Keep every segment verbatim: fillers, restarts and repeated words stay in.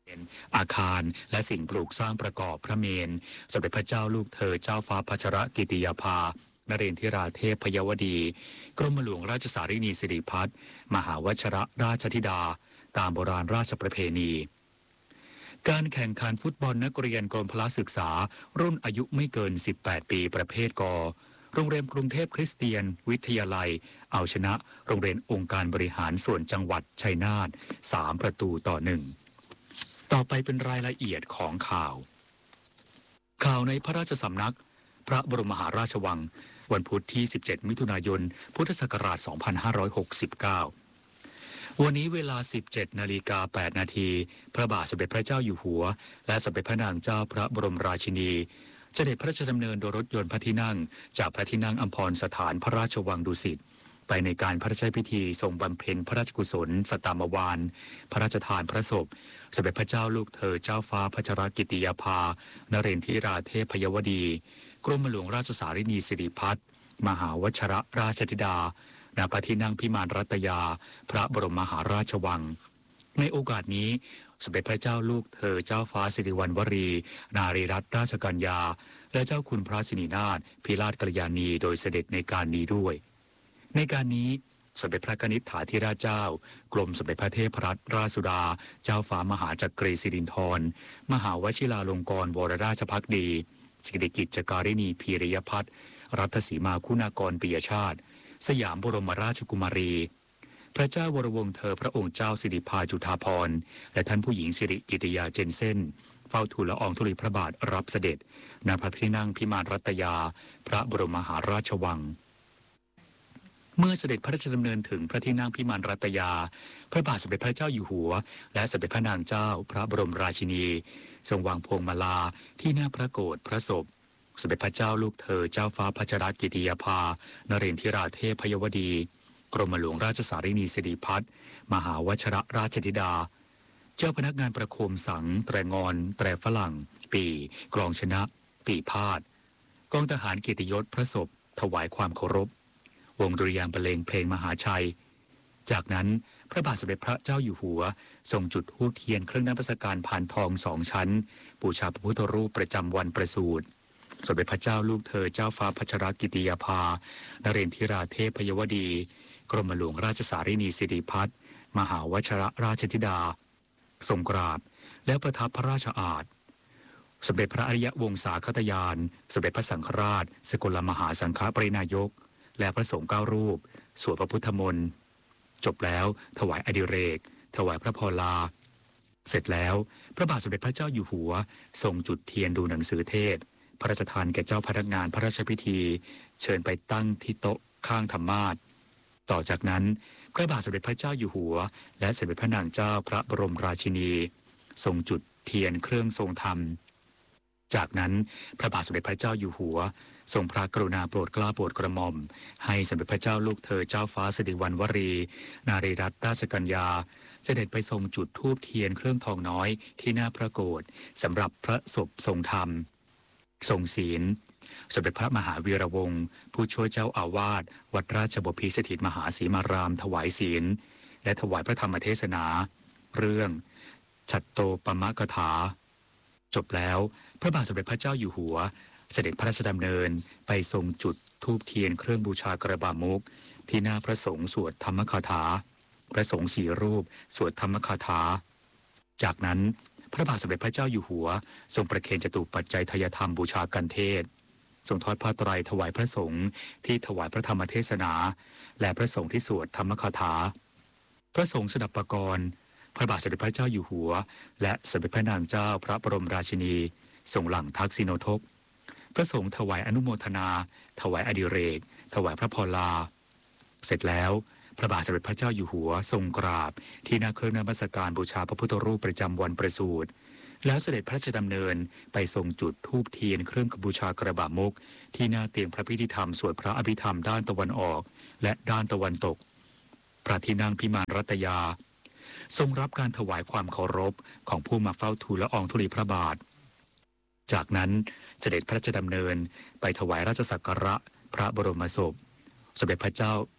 อาคารและสิ่งปลูกสร้างประกอบพระเมรุสมเด็จพระเจ้าลูกเธอเจ้าฟ้าพัชรกิติยาภานเรนทิราเทพพยวดีกรมหลวงราชสารินีสิริพัฒน์มหาวชรราชธิดาตามโบราณราชประเพณีการแข่งขันฟุตบอลนักเรียนกรมพละศึกษารุ่นอายุไม่เกินสิบแปดปีประเภทกโรงเรียนกรุงเทพคริสเตียนวิทยาลัยเอาชนะโรงเรียนองค์การบริหารส่วนจังหวัดชัยนาทสามประตูต่อหนึ่งต่อไปเป็นรายละเอียดของข่าวข่าวในพระราชสำนักพระบรมมหาราชวังวันพุธที่สิบเจ็ดมิถุนายนพุทธศักราชสองพันห้าร้อยหกสิบเก้าวันนี้เวลา สิบเจ็ดนาฬิกาแปดนาทีพระบาทสมเด็จพระเจ้าอยู่หัวและสมเด็จพระนางเจ้าพระบรมราชินีเสด็จพระราชดำเนินโดยรถยนต์พระที่นั่งจากพระที่นั่งอัมพรสถานพระราชวังดุสิตไปในการพระราชพิธีทรงบำเพ็ญพระราชกุศลสัตตามวาลพระราชทานพระศพสมเด็จพระเจ้าลูกเธอเจ้าฟ้าพัชรกิติยาภานเรนทิราเทพพยวดีกรมหลวงราชสารินีสิริพัฒน์มหาวชรราชธิดาณพระที่นั่งพิมานรัตยาพระบรมมหาราชวังในโอกาสนี้สมเด็จพระเจ้าลูกเธอเจ้าฟ้าสิริวัณวรีนารีรัตนราชกัญญาและเจ้าคุณพระสินีนาถพิราชกัลยาณีโดยเสด็จในการนี้ด้วยในการนี้สมเด็จพระกนิษฐาธิราชเจ้ากรมสมเด็จพระเทพรัตนราชสุดาเจ้าฟ้ามหาจักรีสิรินธรมหาวชิราลงกรณ์วรราชภักดีสิริกิจการิณีพีริยพัฒน์รัตสีมาคุณากรปิยชาติสยามบรมราชกุมารีพระเจ้าวรวงศ์เธอพระองค์เจ้าสิริภาจุฑาภรณ์และท่านผู้หญิงสิริกิติยาเจนเซ่นเฝ้าทูลละอองธุลีพระบาทรับเสด็จณพระที่นั่งพิมานรัตยาพระบรมมหาราชวังเมื่อเสด็จพระราชดำเนินถึงพระที่นั่งพิมานรัตยาพระบาทสมเด็จพระเจ้าอยู่หัวและสมเด็จพระนางเจ้าพระบรมราชินีทรงวางพวงมาลาที่หน้าพระโกฐพระศพสมเด็จพระเจ้าลูกเธอเจ้าฟ้าพัชรกิติยาภานเรนทิราเทพพยวดีกรมหลวงราชสารินีสิริพัฒน์มหาวชรราชธิดาเจ้าพนักงานประโคมสังแตรงอนแตรฝรั่งปีกลองชนะปีพาดกองทหารเกียรติยศพระศพถวายความเคารพวงดุริยางค์บรรเลงเพลงมหาชัยจากนั้นพระบาทสมเด็จพระเจ้าอยู่หัวทรงจุดธูปเทียนเครื่องนมัสการผ่านทองสองชั้นบูชาพระพุทธรูปประจำวันประสูติสมเด็จพระเจ้าลูกเธอเจ้าฟ้าพัชรกิติยาภานเรนทิราเทพพยวดีกรมหลวงราชสารินีสิริพัฒน์มหาวชรราชธิดาทรงกราบแล้วประทับพระราชอาณสมเด็จพระอริยวงศาคตยานสมเด็จพระสังฆราชสกลมหาสังฆปรินายกและพระสงฆ์เก้ารูปสวดพระพุทธมนต์จบแล้วถวายอดิเรกถวายพระพรลาเสร็จแล้วพระบาทสมเด็จพระเจ้าอยู่หัวทรงจุดเทียนดูหนังสือเทศพระราชทานแก่เจ้าพนักงานพระราชพิธีเชิญไปตั้งที่โต๊ะข้างธรรมาสน์ต่อจากนั้นพระบาทสมเด็จพระเจ้าอยู่หัวและสมเด็จพระนางเจ้าพระบรมราชินีทรงจุดเทียนเครื่องทรงธรรมจากนั้นพระบาทสมเด็จพระเจ้าอยู่หัวทรงพระกรุณาโปรดเกล้าโปรดกระหม่อมให้สมเด็จพระเจ้าลูกเธอเจ้าฟ้าสิริวัณวรีนารีรัตนราชกัญญาเสด็จไปทรงจุดธูปเทียนเครื่องทองน้อยที่หน้าพระโกฐสำหรับพระศพทรงธรรมทรงศีลสมเด็จพระมหาวีระวงศ์ผู้ช่วยเจ้าอาวาสวัดราชบพิตรสถิตมหาสีมารามถวายศีลและถวายพระธรรมเทศนาเรื่องฉัตโตปมกถาจบแล้วพระบาทสมเด็จพระเจ้าอยู่หัวเสด็จพระราชดำเนินไปทรงจุดธูปเทียนเครื่องบูชากระบามุกที่หน้าพระสงฆ์สวดธรรมคาถาพระสงฆ์สี่รูปสวดธรรมคาถาจากนั้นพระบาทสมเด็จพระเจ้าอยู่หัวทรงประเคนจตุปัจจัยทายธรรมบูชากันเทศทรงทอดผ้าไตรถวายพระสงฆ์ที่ถวายพระธรรมเทศนาและพระสงฆ์ที่สวดธรรมคาถาพระสงฆ์สดับปกรณ์พระบาทสมเด็จพระเจ้าอยู่หัวและสมเด็จพระนางเจ้าพระบรมราชินีทรงหลั่งทักษิโนทกพระสงฆ์ถวายอนุโมทนาถวายอดิเรกถวายพระพรลาเสร็จแล้วพระบาทสมเด็จพระเจ้าอยู่หัวทรงกราบที่หน้าเครื่องนมัสการบูชาพระพุทธรูปประจำวันประสูติแล้วเสด็จพระราชดำเนินไปทรงจุดธูปเทียนเครื่องบูชากระบะมุกที่หน้าเตียงพระพิธีธรรมสวดพระอภิธรรมด้านตะวันออกและด้านตะวันตกพระที่นั่งพิมานรัตยาทรงรับการถวายความเคารพของผู้มาเฝ้าทูลละอองธุลีพระบาทจากนั้นเสด็จพระราชดำเนินไปถวายราชสักการะพระบรมศพสมเด็จพระเจ้า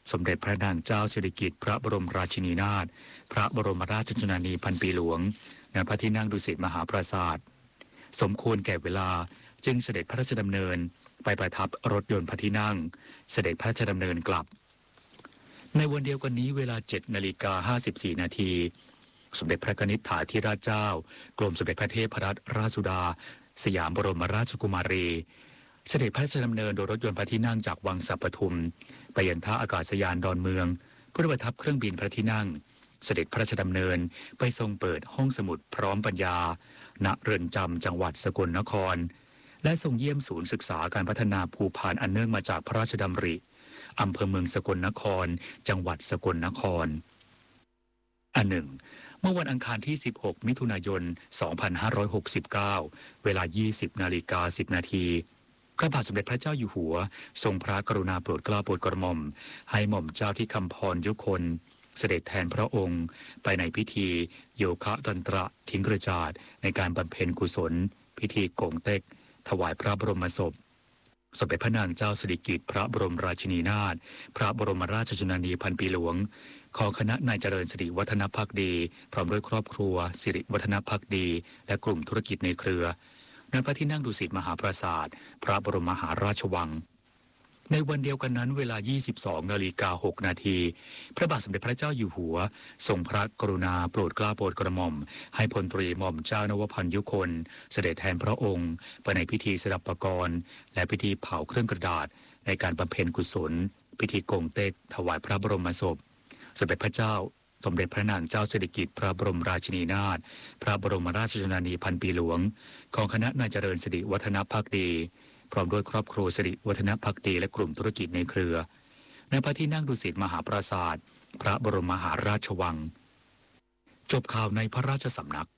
สมเด็จพระนางเจ้าสิริกิติ์พระบรมราชินีนาถพระบรมราชชนนีพันปีหลวงณพระที่นั่งดุสิตมหาปราสาทสมควรแก่เวลาจึงเสด็จพระราชดำเนินไปประทับรถยนต์พระที่นั่งเสด็จพระราชดำเนินกลับในวันเดียวกันนี้เวลาเจ็ดนาฬิกาห้าสิบสี่นาทีสมเด็จพระกนิษฐาธิราชเจ้ากรมสมเด็จพระเทพรัตนราชสุดาสยามบรมราชกุมารีเสด็จพระราชดำเนินโดยรถยนต์พระที่นั่งจากวังสัปทุมไปยังท่าอากาศยานดอนเมืองเพื่อประทับเครื่องบินพระที่นั่งเสด็จพระราชดำเนินไปทรงเปิดห้องสมุดพร้อมปัญญาณเรือนจำจังหวัดสกลนครและทรงเยี่ยมศูนย์ศึกษาการพัฒนาภูพานอันเนื่องมาจากพระราชดำริอำเภอเมืองสกลนครจังหวัดสกลนครอันหนึ่งเมื่อวันอังคารที่สิบหกมิถุนายนสองพันห้าร้อยหกสิบเก้าเวลา ยี่สิบนาฬิกาสิบนาทีพระบาทสมเด็จพระเจ้าอยู่หัวทรงพระกรุณาโปรดเกล้าโปรดกระหม่อมให้หม่อมเจ้าที่คำพรยุคนเสด็จแทนพระองค์ไปในพิธีโยคะตันตระทิ้งกระจาดในการบำเพ็ญกุศลพิธีโกงเต็กถวายพระบรมศพสมเด็จพระนางเจ้าสิริกิติ์พระบรมราชินีนาถพระบรมราชชนนีพันปีหลวงของคณะนายเจริญสิริวัฒนภักดีพร้อมด้วยครอบครัวสิริวัฒนภักดีและกลุ่มธุรกิจในเครือณพระที่นั่งดุสิตมหาปราสาทพระบรมมหาราชวังในวันเดียวกันนั้นเวลา ยี่สิบสองนาฬิกาหกนาทีพระบาทสมเด็จพระเจ้าอยู่หัวทรงพระกรุณาโปรดเกล้าโปรดกระหม่อมให้พลตรีหม่อมเจ้านวพันธ์ยุคนเสด็จแทนพระองค์ไปในพิธีสดับปกรณ์และพิธีเผาเครื่องกระดาษในการบำเพ็ญกุศลพิธีโกงเต็กถวายพระบรมศพสมเด็จพระเจ้าสมเด็จพระนางเจ้าสิริกิติ์พระบรมราชินีนาถพระบรมราชชนนีพันปีหลวงของคณะนายเจริญสิริวัฒนภักดีพร้อมด้วยครอบครัวสิริวัฒนภักดีและกลุ่มธุรกิจในเครือในพระที่นั่งดุสิตมหาปราสาทพระบรมมหาราชวังจบข่าวในพระราชสำนัก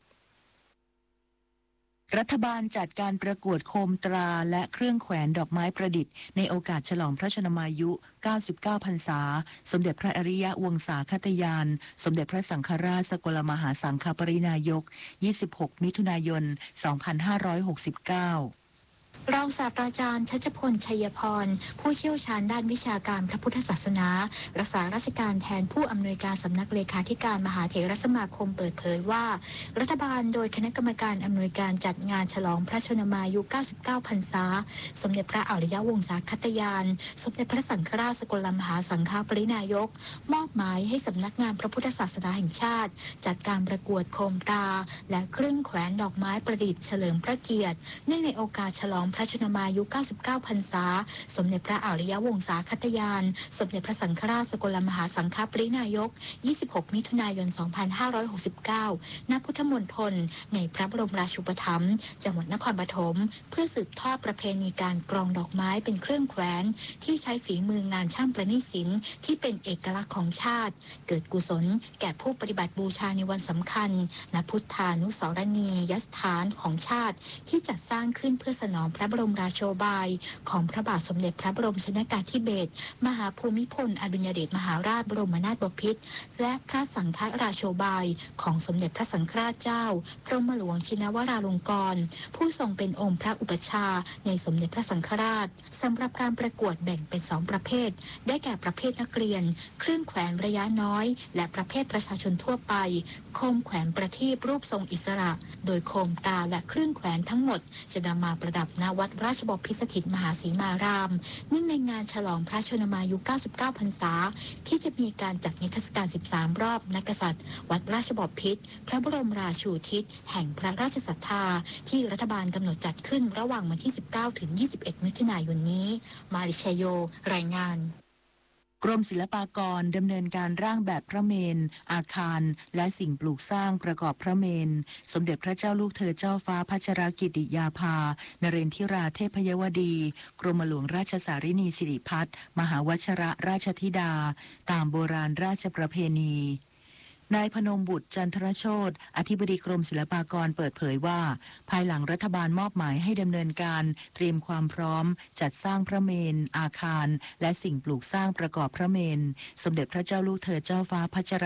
รัฐบาลจัดการประกวดโคมตราและเครื่องแขวนดอกไม้ประดิษฐ์ในโอกาสฉลองพระชนมายุเก้าสิบเก้าพรรษาสมเด็จพระอริยวงศาคตยานสมเด็จพระสังฆราชสกลมหาสังฆปรินายกยี่สิบหกมิถุนายนสองพันห้าร้อยหกสิบเก้ารองศาสตราจารย์ชัชพลชัยพรผู้เชี่ยวชาญด้านวิชาการพระพุทธศาสนารักษาราชการแทนผู้อำนวยการสำนักเลขาธิการมหาเถรสมาคมเปิดเผยว่ารัฐบาลโดยคณะกรรมการอำนวยการจัดงานฉลองพระชนมายุเก้าสิบเก้าพรรษาสมเด็จพระอริยวงศาคตยานสมเด็จพระสังฆราชสกลมหาสังฆปรินายกมอบหมายให้สำนักงานพระพุทธศาสนาแห่งชาติจัดการประกวดโคมตราและเครื่องแขวนดอกไม้ประดิษฐ์เฉลิมพระเกียรติเนื่องในโอกาสฉลองพระชนมายุเก้าสิบเก้าพรรษาสมเด็จพระอริยวงศาคตยานสมเด็จพระสังฆราชสกลมหาสังฆปรินายกยี่สิบหกมิถุนายนสองพันห้าร้อยหกสิบเก้าณพุทธมณฑลในพระบรมราชูปถัมภ์จังหวัดนครปฐมเพื่อสืบทอดประเพณีการกรองดอกไม้เป็นเครื่องแขวนที่ใช้ฝีมืองานช่างประณีตศิลป์ที่เป็นเอกลักษณ์ของชาติเกิดกุศลแก่ผู้ปฏิบัติบูชาในวันสำคัญณพุทธานุสรณียสถานของชาติที่จัดสร้างขึ้นเพื่อสนองพระบรมราโชบายของพระบาทสมเด็จพระบรมชนกาธิเบศรมหาภูมิพลอดุลยเดชมหาราชบรมนาถบพิตรและพระสังฆราโชบายของสมเด็จพระสังฆราชเจ้ากรมหลวงชินวราลงกรณ์ผู้ทรงเป็นองค์พระอุปชาในสมเด็จพระสังฆราชสำหรับการประกวดแบ่งเป็นสองประเภทได้แก่ประเภทนักเรียนเครื่องแขวนระยะน้อยและประเภทประชาชนทั่วไปโคมแขวนประทีปรูปทรงอิสระโดยโคมตาและเครื่องแขวนทั้งหมดจะนำมาประดับณวัดราชบพิตรสถิตมหาสีมารามเนื่องในงานฉลองพระชนมายุเก้าสิบเก้าพรรษาที่จะมีการจัดนิทรรศการสิบสามรอบนักกษัตริย์วัดราชบพิตรพระบรมราชูทิศแห่งพระราชศรัทธาที่รัฐบาลกำหนดจัดขึ้นระหว่างวันที่สิบเก้าถึงยี่สิบเอ็ดมิถุนายนนี้มาริชโยรายงานกรมศิลปากรดำเนินการร่างแบบพระเมรุอาคารและสิ่งปลูกสร้างประกอบพระเมรุสมเด็จพระเจ้าลูกเธอเจ้าฟ้าพัชรกิติยาภานเรนทิราเทพยวดีกรมหลวงราชสารินีสิริพัฒน์มหาวชรราชธิดาตามโบราณราชประเพณีนายพนมบุตรจันทรโชติอธิบดีกรมศิลปากรเปิดเผยว่าภายหลังรัฐบาลมอบหมายให้ดำเนินการเตรียมความพร้อมจัดสร้างพระเมรุอาคารและสิ่งปลูกสร้างประกอบพระเมรุสมเด็จพระเจ้าลูกเธอเจ้าฟ้าพัชร